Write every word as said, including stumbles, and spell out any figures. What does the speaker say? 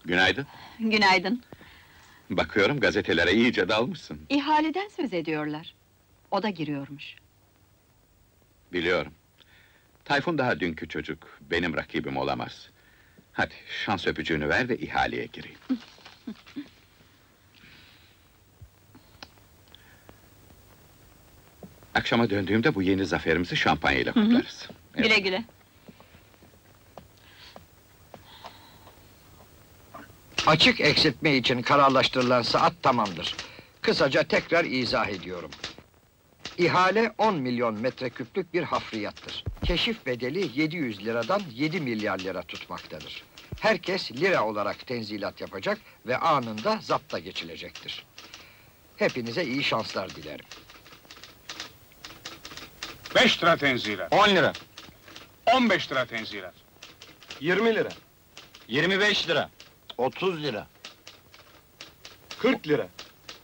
Günaydın. Günaydın. Bakıyorum gazetelere iyice dalmışsın. İhaleden söz ediyorlar. O da giriyormuş. Biliyorum. Tayfun daha dünkü çocuk, benim rakibim olamaz. Hadi, şans öpücüğünü ver de ihaleye gireyim. Akşama döndüğümde bu yeni zaferimizi şampanyayla Hı hı. kutlarız. Evet. Güle güle. Açık eksiltme için kararlaştırılan saat tamamdır. Kısaca tekrar izah ediyorum. İhale on milyon metreküplük bir hafriyattır. Keşif bedeli yedi yüz liradan yedi milyar lira tutmaktadır. Herkes lira olarak tenzilat yapacak ve anında zapta geçilecektir. Hepinize iyi şanslar dilerim. Beş lira tenzilat. On lira, On beş lira tenzilat. yirmi lira, yirmi beş lira, otuz lira. kırk lira,